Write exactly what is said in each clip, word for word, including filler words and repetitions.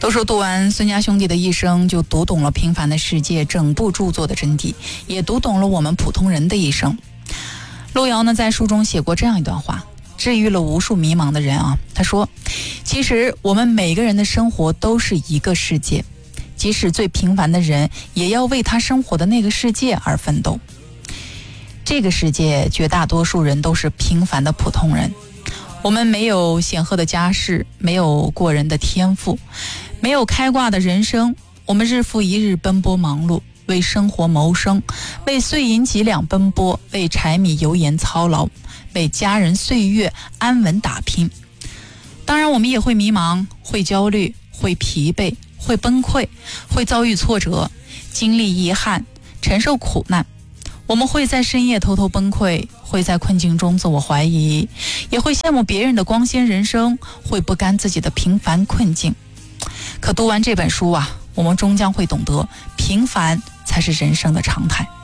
都说读完孙家兄弟的一生，就读懂了《平凡的世界》整部著作的真谛，也读懂了我们普通人的一生。路遥呢，在书中写过这样一段话，治愈了无数迷茫的人啊。他说，其实我们每个人的生活都是一个世界，即使最平凡的人，也要为他生活的那个世界而奋斗。这个世界绝大多数人都是平凡的普通人，我们没有显赫的家世，没有过人的天赋，没有开挂的人生，我们日复一日奔波忙碌，为生活谋生，为碎银几两奔波，为柴米油盐操劳，为家人岁月安稳打拼。当然我们也会迷茫，会焦虑，会疲惫，会崩溃，会遭遇挫折，经历遗憾，承受苦难。我们会在深夜偷偷崩溃，会在困境中自我怀疑，也会羡慕别人的光鲜人生，会不甘自己的平凡困境。可读完这本书啊，我们终将会懂得，平凡才是人生的常态。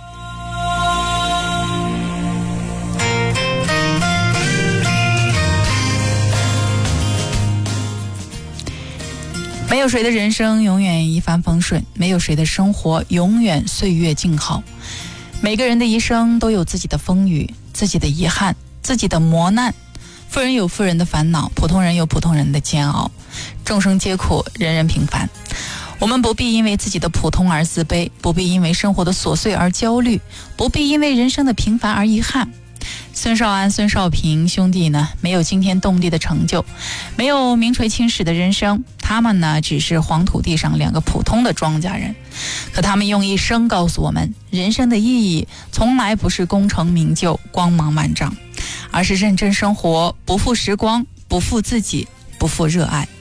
没有谁的人生永远一帆风顺，没有谁的生活永远岁月静好。每个人的一生都有自己的风雨，自己的遗憾，自己的磨难。富人有富人的烦恼，普通人有普通人的煎熬。众生皆苦，人人平凡。我们不必因为自己的普通而自卑，不必因为生活的琐碎而焦虑，不必因为人生的平凡而遗憾。孙少安、孙少平兄弟呢，没有惊天动地的成就，没有名垂青史的人生，他们呢，只是黄土地上两个普通的庄稼人。可他们用一生告诉我们，人生的意义从来不是功成名就、光芒万丈，而是认真生活，不负时光，不负自己，不负热爱。